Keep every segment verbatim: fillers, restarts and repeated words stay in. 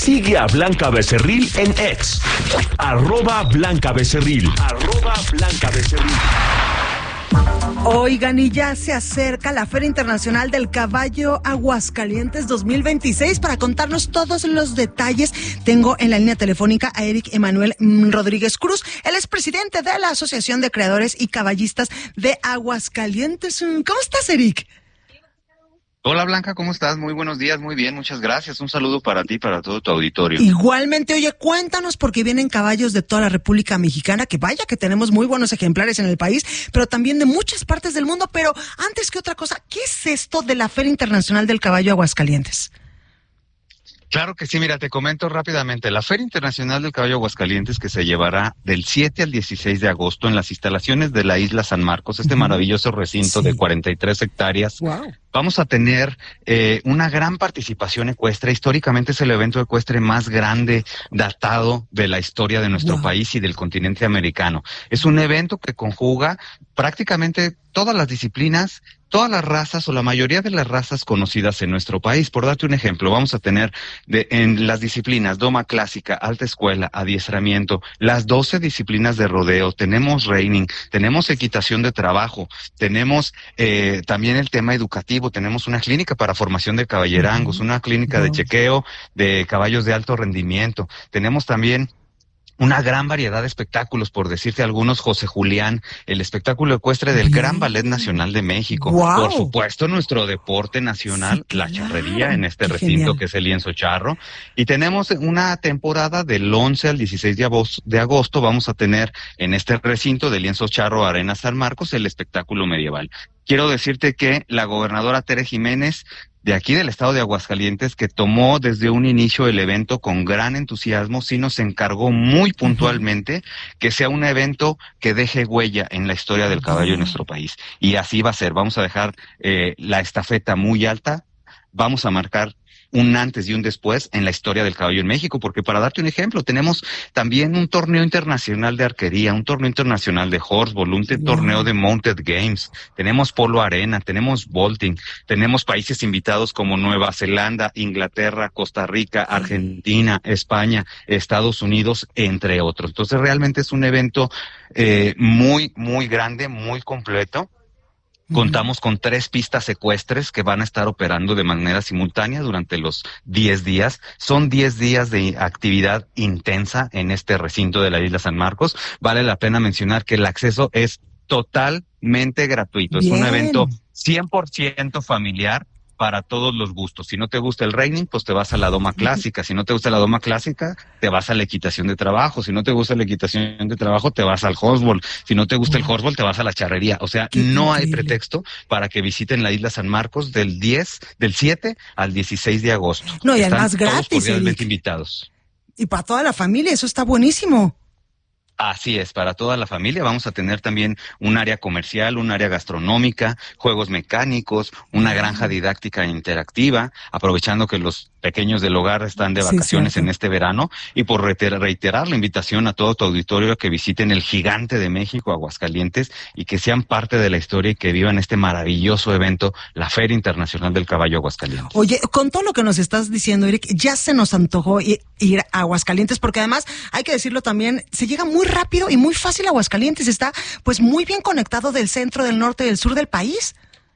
Sigue a Blanca Becerril en X, arroba Blanca Becerril, arroba Blanca Becerril. Oigan, y ya se acerca la Feria Internacional del Caballo Aguascalientes dos mil veintiséis. Para contarnos todos los detalles, tengo en la línea telefónica a Eric Emanuel Rodríguez Cruz. Él es presidente de la Asociación de Creadores y Caballistas de Aguascalientes. ¿Cómo estás, Eric? Hola Blanca, ¿cómo estás? Muy buenos días, muy bien, muchas gracias. Un saludo para ti y para todo tu auditorio. Igualmente, oye, cuéntanos, porque vienen caballos de toda la República Mexicana, que vaya que tenemos muy buenos ejemplares en el país, pero también de muchas partes del mundo. Pero antes que otra cosa, ¿qué es esto de la Feria Internacional del Caballo Aguascalientes? Claro que sí, mira, te comento rápidamente. La Feria Internacional del Caballo Aguascalientes, que se llevará del siete al dieciséis de agosto en las instalaciones de la Isla San Marcos, este uh-huh. maravilloso recinto sí. de cuarenta y tres hectáreas. Wow. Vamos a tener eh, una gran participación ecuestre. Históricamente es el evento ecuestre más grande, datado de la historia de nuestro wow. país y del continente americano. Es un evento que conjuga prácticamente todas las disciplinas, todas las razas o la mayoría de las razas conocidas en nuestro país. Por darte un ejemplo, vamos a tener de, en las disciplinas doma clásica, alta escuela, adiestramiento, las doce disciplinas de rodeo, tenemos reining, tenemos equitación de trabajo, tenemos eh, también el tema educativo, tenemos una clínica para formación de caballerangos, una clínica de chequeo de caballos de alto rendimiento, tenemos también una gran variedad de espectáculos, por decirte algunos, José Julián, el espectáculo ecuestre del Gran Ballet Nacional de México. Wow. Por supuesto, nuestro deporte nacional, sí, claro. la charrería en este Qué recinto genial. Que es el lienzo charro. Y tenemos una temporada del once al dieciséis de agosto, de agosto, vamos a tener en este recinto del lienzo charro Arena San Marcos el espectáculo medieval. Quiero decirte que la gobernadora Tere Jiménez, de aquí del estado de Aguascalientes, que tomó desde un inicio el evento con gran entusiasmo, sí nos encargó muy puntualmente uh-huh. que sea un evento que deje huella en la historia del caballo uh-huh. en nuestro país. Y así va a ser. Vamos a dejar eh, la estafeta muy alta, vamos a marcar un antes y un después en la historia del caballo en México, porque para darte un ejemplo, tenemos también un torneo internacional de arquería, un torneo internacional de horseball, un wow. torneo de mounted games, tenemos polo arena, tenemos vaulting, tenemos países invitados como Nueva Zelanda, Inglaterra, Costa Rica, Argentina, España, Estados Unidos, entre otros. Entonces realmente es un evento eh, muy, muy grande, muy completo. Contamos con tres pistas ecuestres que van a estar operando de manera simultánea durante los diez días. Son diez días de actividad intensa en este recinto de la Isla San Marcos. Vale la pena mencionar que el acceso es totalmente gratuito. Bien. Es un evento cien por ciento familiar para todos los gustos. Si no te gusta el reining, pues te vas a la doma clásica. Si no te gusta la doma clásica, te vas a la equitación de trabajo. Si no te gusta la equitación de trabajo, te vas al horseball. Si no te gusta el horseball, te vas a la charrería. O sea, Qué no increíble. Hay pretexto para que visiten la Isla San Marcos del diez, del siete al dieciséis de agosto. No, y Están además gratis, todos cordialmente Eric. invitados. Y para toda la familia, eso está buenísimo. Así es, para toda la familia. Vamos a tener también un área comercial, un área gastronómica, juegos mecánicos, una granja didáctica interactiva, aprovechando que los pequeños del hogar están de vacaciones sí, en este verano, y por reiterar la invitación a todo tu auditorio a que visiten el gigante de México, Aguascalientes, y que sean parte de la historia y que vivan este maravilloso evento, la Feria Internacional del Caballo Aguascalientes. Oye, con todo lo que nos estás diciendo, Eric, ya se nos antojó ir, ir a Aguascalientes, porque además, hay que decirlo también, se llega muy rápido y muy fácil a Aguascalientes, está pues muy bien conectado del centro, del norte y del sur del país.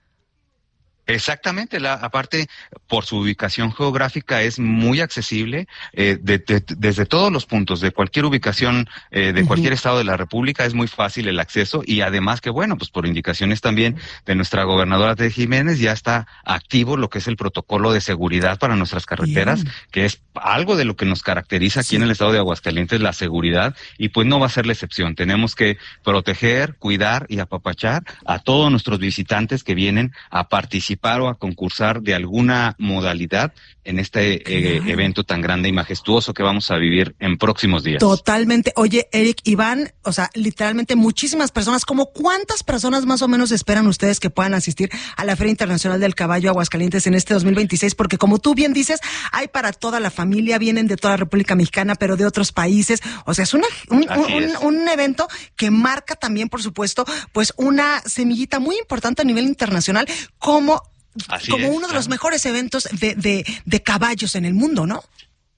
Exactamente, la, aparte por su ubicación geográfica es muy accesible eh, de, de, desde todos los puntos, de cualquier ubicación, eh, de uh-huh. cualquier estado de la República es muy fácil el acceso, y además que bueno, pues por indicaciones también de nuestra gobernadora Tere Jiménez ya está activo lo que es el protocolo de seguridad para nuestras carreteras, Bien. Que es algo de lo que nos caracteriza aquí sí. en el estado de Aguascalientes, la seguridad, y pues no va a ser la excepción. Tenemos que proteger, cuidar y apapachar a todos nuestros visitantes que vienen a participar o a concursar de alguna modalidad en este eh, evento tan grande y majestuoso que vamos a vivir en próximos días. Totalmente. Oye, Eric, Iván, o sea, literalmente muchísimas personas, ¿como cuántas personas más o menos esperan ustedes que puedan asistir a la Feria Internacional del Caballo Aguascalientes en este dos mil veintiséis? Porque como tú bien dices, hay para toda la familia, vienen de toda la República Mexicana, pero de otros países. O sea, es, una, un, un, es. un, un evento que marca también, por supuesto, pues una semillita muy importante a nivel internacional, como Así como es, uno de claro. los mejores eventos de, de, de caballos en el mundo, ¿no?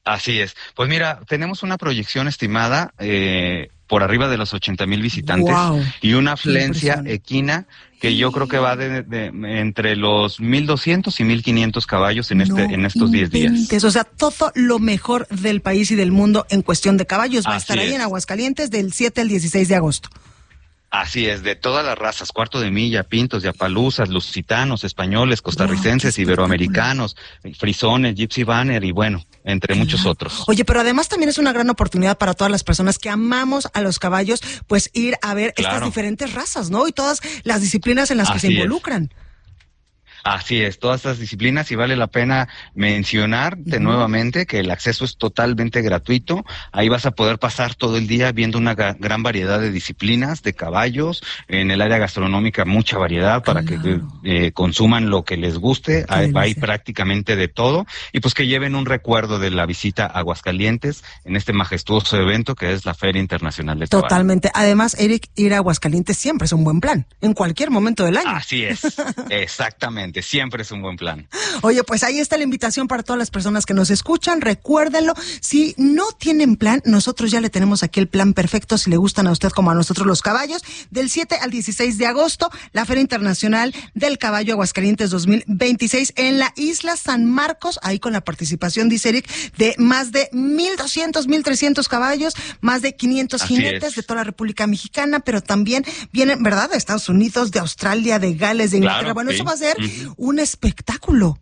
Así es. Pues mira, tenemos una proyección estimada eh, por arriba de los ochenta mil visitantes. Wow, y una afluencia equina que yo creo que va de, de, de entre los mil doscientos y mil quinientos caballos en este no en estos diez días. O sea, todo lo mejor del país y del mundo en cuestión de caballos va Así a estar ahí es. en Aguascalientes del siete al dieciséis de agosto. Así es, de todas las razas, cuarto de milla, pintos, yapaluzas, lusitanos, españoles, costarricenses, wow, iberoamericanos, frisones, gypsy banner y bueno, entre claro. muchos otros. Oye, pero además también es una gran oportunidad para todas las personas que amamos a los caballos, pues ir a ver claro. estas diferentes razas, ¿no? Y todas las disciplinas en las Así que se involucran. Es. Así es, todas estas disciplinas y vale la pena mencionarte uh-huh. nuevamente que el acceso es totalmente gratuito. Ahí vas a poder pasar todo el día viendo una ga- gran variedad de disciplinas, de caballos, en el área gastronómica mucha variedad para claro. que eh, consuman lo que les guste. Hay, hay prácticamente de todo y pues que lleven un recuerdo de la visita a Aguascalientes en este majestuoso evento que es la Feria Internacional del Caballo. Totalmente. Además, Eric, ir a Aguascalientes siempre es un buen plan, en cualquier momento del año. Así es, exactamente. Siempre es un buen plan. Oye, pues ahí está la invitación para todas las personas que nos escuchan. Recuérdenlo. Si no tienen plan, nosotros ya le tenemos aquí el plan perfecto. Si le gustan a usted como a nosotros los caballos, del siete al dieciséis de agosto, la Feria Internacional del Caballo Aguascalientes dos mil veintiséis en la Isla San Marcos, ahí con la participación, dice Eric, de más de mil doscientos, mil trescientos caballos, más de quinientos Así jinetes es. de toda la República Mexicana, pero también vienen, ¿verdad?, de Estados Unidos, de Australia, de Gales, de Inglaterra. Claro, bueno, sí. eso va a ser uh-huh. un espectáculo.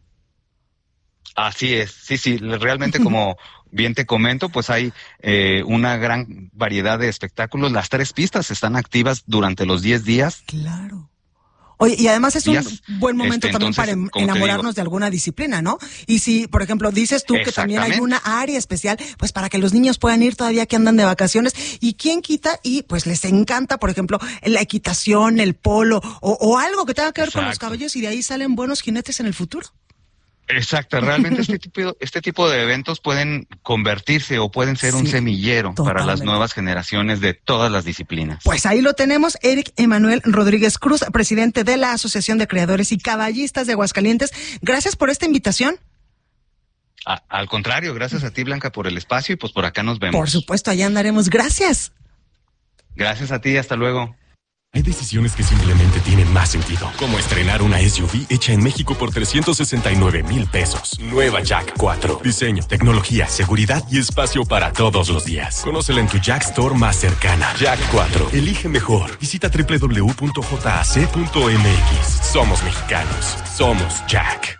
Así es, sí, sí, realmente como bien te comento, pues hay eh, una gran variedad de espectáculos. Las tres pistas están activas durante los diez días. Claro. Oye, y además es días, un buen momento este, también entonces, para enamorarnos de alguna disciplina, ¿no? Y si, por ejemplo, dices tú que también hay una área especial, pues para que los niños puedan ir todavía que andan de vacaciones, y quién quita, y pues les encanta, por ejemplo, la equitación, el polo, o, o algo que tenga que ver Exacto. con los caballos, y de ahí salen buenos jinetes en el futuro. Exacto, realmente este tipo, este tipo de eventos pueden convertirse o pueden ser sí, un semillero totalmente. para las nuevas generaciones de todas las disciplinas. Pues ahí lo tenemos, Eric Emanuel Rodríguez Cruz, presidente de la Asociación de Creadores y Caballistas de Aguascalientes. Gracias por esta invitación. A, al contrario, gracias a ti, Blanca, por el espacio y pues por acá nos vemos. Por supuesto, allá andaremos. Gracias. Gracias a ti, hasta luego. Hay decisiones que simplemente tienen más sentido, como estrenar una S U V hecha en México por trescientos sesenta y nueve mil pesos. Nueva Jack cuatro. Diseño, tecnología, seguridad y espacio para todos los días. Conócela en tu Jack Store más cercana. Jack cuatro. Elige mejor. Visita doble u doble u doble u punto j a c punto m x. Somos mexicanos. Somos Jack.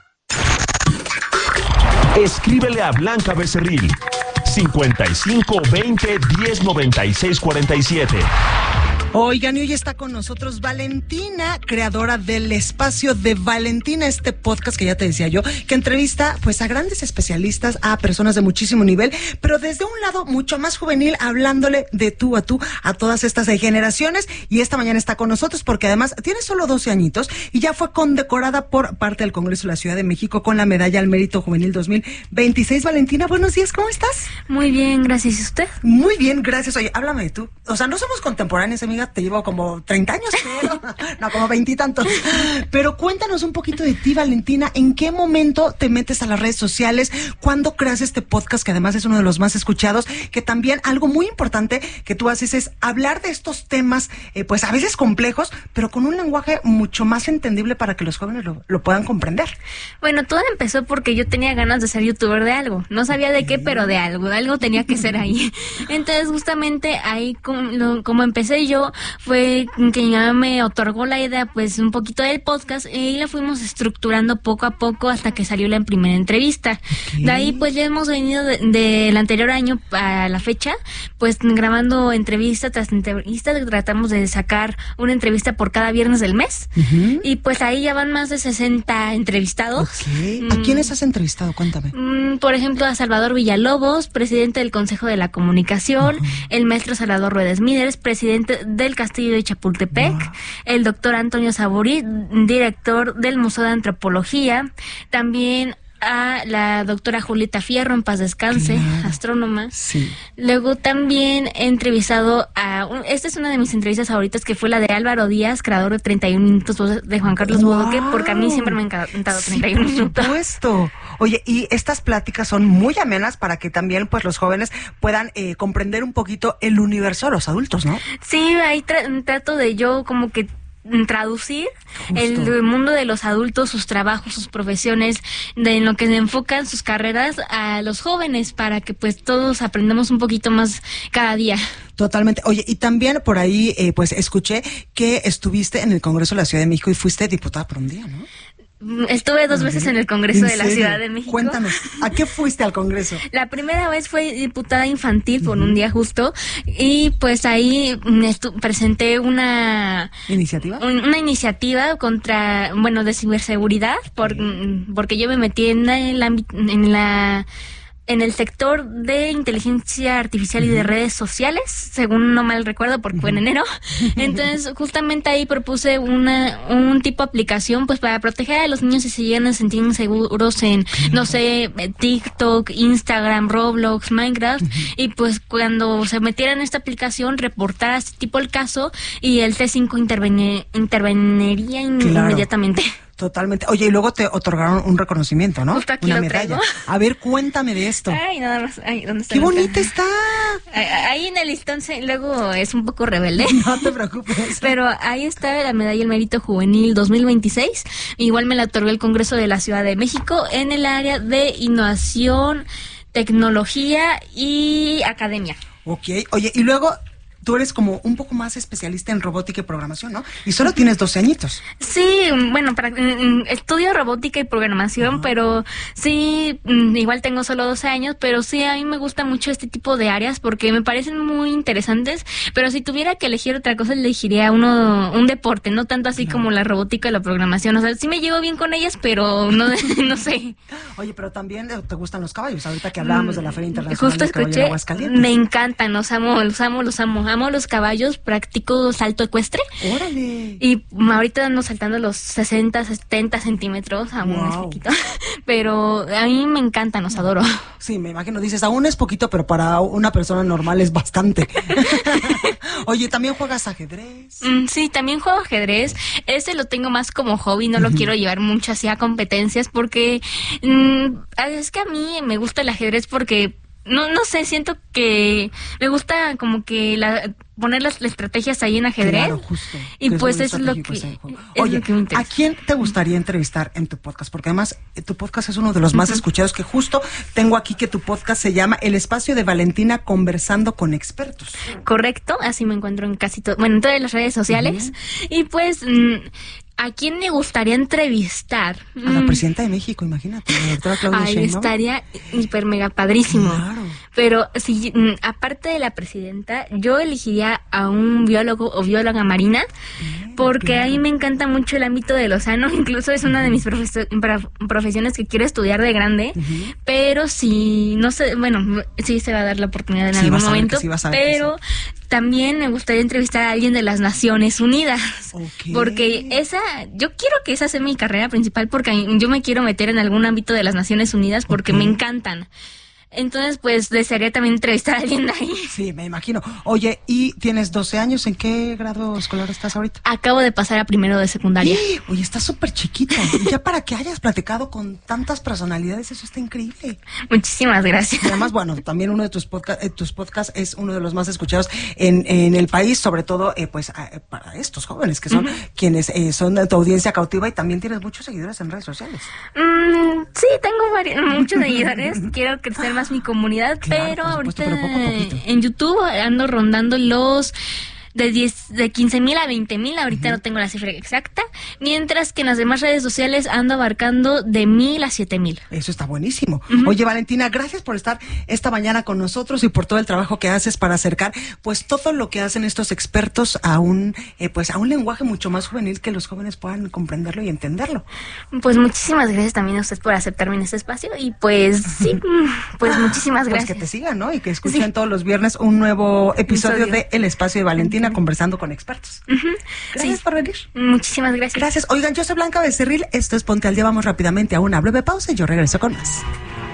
Escríbele a Blanca Becerril. cincuenta y cinco veinte diez noventa y seis cuarenta y siete. Oigan, y hoy está con nosotros Valentina, creadora del Espacio de Valentina, este podcast que ya te decía yo, que entrevista pues a grandes especialistas, a personas de muchísimo nivel, pero desde un lado mucho más juvenil, hablándole de tú a tú a todas estas generaciones. Y esta mañana está con nosotros porque además tiene solo doce añitos y ya fue condecorada por parte del Congreso de la Ciudad de México con la Medalla al Mérito Juvenil dos mil veintiséis. Valentina, buenos días, ¿cómo estás? Muy bien, gracias. ¿Y usted? Muy bien, gracias. Oye, háblame de tú. O sea, no somos contemporáneos, amiga. Te llevo como treinta años, pero no, como veintitantos. Pero cuéntanos un poquito de ti, Valentina. ¿En qué momento te metes a las redes sociales? ¿Cuándo creas este podcast, que además es uno de los más escuchados? Que también algo muy importante que tú haces es hablar de estos temas, eh, pues a veces complejos, pero con un lenguaje mucho más entendible para que los jóvenes lo, lo puedan comprender. Bueno, todo empezó porque yo tenía ganas de ser youtuber de algo. No sabía de qué, pero de algo. De algo tenía que ser ahí. Entonces, justamente ahí como, lo, como empecé yo, fue que ya me otorgó la idea, pues, un poquito del podcast, y la fuimos estructurando poco a poco hasta que salió la primera entrevista. Okay. De ahí, pues, ya hemos venido del de, de anterior año a la fecha, pues, grabando entrevista tras entrevista. Tratamos de sacar una entrevista por cada viernes del mes. Uh-huh. Y, pues, ahí ya van más de sesenta entrevistados. Okay. ¿A quiénes has entrevistado? Cuéntame. Mm, por ejemplo, a Salvador Villalobos, presidente del Consejo de la Comunicación, uh-huh. el maestro Salvador Ruedes Míderes, presidente del Castillo de Chapultepec, wow. el doctor Antonio Saborí, director del Museo de Antropología, también a la doctora Julieta Fierro, en paz descanse, claro. astrónoma. Sí. Luego también he entrevistado a, esta es una de mis entrevistas favoritas, que fue la de Álvaro Díaz, creador de treinta y un minutos de Juan Carlos wow. Bodoque, porque a mí siempre me ha encantado treinta y un sí, minutos. Por supuesto. Oye, y estas pláticas son muy amenas para que también pues los jóvenes puedan eh, comprender un poquito el universo de los adultos, ¿no? Sí, ahí tra- trato de yo como que traducir Justo. el mundo de los adultos, sus trabajos, sus profesiones, de en lo que se enfocan sus carreras a los jóvenes, para que pues todos aprendamos un poquito más cada día. Totalmente. Oye, y también por ahí eh, pues escuché que estuviste en el Congreso de la Ciudad de México y fuiste diputada por un día, ¿no? Estuve dos veces en el Congreso de la Ciudad de México. Cuéntanos, ¿a qué fuiste al Congreso? La primera vez fue diputada infantil por uh-huh. un día justo, y pues ahí estu- presenté una... ¿Iniciativa? Un, una iniciativa contra, bueno, de ciberseguridad, por, uh-huh. porque yo me metí en el ámbito, en la... en el sector de inteligencia artificial uh-huh. y de redes sociales, según no mal recuerdo, porque uh-huh. fue en enero. Entonces, justamente ahí propuse una un tipo de aplicación pues para proteger a los niños si se llegan a sentir inseguros en, uh-huh. no sé, TikTok, Instagram, Roblox, Minecraft, uh-huh. y pues cuando se metieran en esta aplicación, reportar a este tipo el caso, y el T cinco interveni- interveniría claro. inmediatamente. Totalmente. Oye, y luego te otorgaron un reconocimiento, ¿no? Justo aquí Una lo medalla. traigo. A ver, cuéntame de esto. Ay, nada más. Ay, ¿dónde está? ¡Qué bonita está! Ahí en el listón se, luego es un poco rebelde. No te preocupes. Pero ahí está la medalla del Mérito Juvenil dos mil veintiséis. Igual me la otorgó el Congreso de la Ciudad de México en el área de innovación, tecnología y academia. Ok. Oye, y luego... tú eres como un poco más especialista en robótica y programación, ¿no? Y solo tienes doce añitos. Sí, bueno, para, mm, estudio robótica y programación, uh-huh. pero sí, mm, igual tengo solo doce años, pero sí, a mí me gusta mucho este tipo de áreas porque me parecen muy interesantes, pero si tuviera que elegir otra cosa, elegiría uno un deporte, no tanto así claro. como la robótica y la programación. O sea, sí me llevo bien con ellas, pero no, no sé. Oye, pero también te gustan los caballos, ahorita que hablábamos de la Feria Internacional Justo del Caballo de Aguascalientes. Me encantan, los amo, los amo, los amo. Amo los caballos, practico salto ecuestre. ¡Órale! Y ahorita ando saltando los sesenta, setenta centímetros, aún wow. es poquito. Pero a mí me encantan, los adoro. Sí, me imagino, dices, aún es poquito, pero para una persona normal es bastante. Oye, ¿también juegas ajedrez? Mm, sí, también juego ajedrez. Ese lo tengo más como hobby, no lo uh-huh. quiero llevar mucho así a competencias porque mm, es que a mí me gusta el ajedrez porque No, no sé, siento que me gusta como que la, poner las, las estrategias ahí en ajedrez. Claro, justo. Y pues eso es lo que, es Oye, lo que me interesa. ¿A quién te gustaría entrevistar en tu podcast? Porque además tu podcast es uno de los más uh-huh. escuchados, que justo tengo aquí que tu podcast se llama El Espacio de Valentina Conversando con Expertos. Correcto, así me encuentro en casi todo, bueno, en todas las redes sociales. Uh-huh. Y pues... Mmm, ¿a quién me gustaría entrevistar? A la presidenta de México, imagínate, la doctora Claudia Ahí Sheinbaum. Estaría hiper mega padrísimo. Claro. Pero si aparte de la presidenta, yo elegiría a un biólogo o bióloga marina, bien, porque claro. a mí me encanta mucho el ámbito del océano, incluso es una uh-huh. de mis profes- profesiones que quiero estudiar de grande, uh-huh. pero si no sé, bueno, sí se va a dar la oportunidad en sí, algún momento, sí, pero sí. también me gustaría entrevistar a alguien de las Naciones Unidas, okay. porque esa yo quiero que esa sea mi carrera principal, porque yo me quiero meter en algún ámbito de las Naciones Unidas porque okay. me encantan. Entonces, pues, desearía también entrevistar a alguien de ahí. Sí, me imagino. Oye, ¿y tienes doce años? ¿En qué grado escolar estás ahorita? Acabo de pasar a primero de secundaria. ¡Sí! Oye, estás súper chiquita. Y ya para que hayas platicado con tantas personalidades, eso está increíble. Muchísimas gracias. Y además, bueno, también uno de tus podcasts, eh, tus podcasts es uno de los más escuchados en, en el país, sobre todo, eh, pues, eh, para estos jóvenes, que son uh-huh. quienes eh, son de tu audiencia cautiva, y también tienes muchos seguidores en redes sociales. Mm, sí, tengo vari- muchos seguidores. Quiero crecer más mi comunidad, claro, pero supuesto, ahorita pero poco a poquito. En YouTube ando rondando los de diez, de quince mil a veinte mil, ahorita uh-huh. no tengo la cifra exacta, mientras que en las demás redes sociales ando abarcando de mil a siete mil. Eso está buenísimo. Uh-huh. Oye, Valentina, gracias por estar esta mañana con nosotros y por todo el trabajo que haces para acercar pues todo lo que hacen estos expertos a un eh, pues a un lenguaje mucho más juvenil, que los jóvenes puedan comprenderlo y entenderlo. Pues muchísimas gracias también a usted por aceptarme en este espacio, y pues sí, pues muchísimas gracias. Pues que te sigan, ¿no? Y que escuchen sí. todos los viernes un nuevo episodio, episodio. de El Espacio de Valentina. cocina conversando con expertos. Uh-huh. Gracias sí. por venir. Muchísimas gracias. Gracias. Oigan, yo soy Blanca Becerril, esto es Ponte al Día. Vamos rápidamente a una breve pausa y yo regreso con más.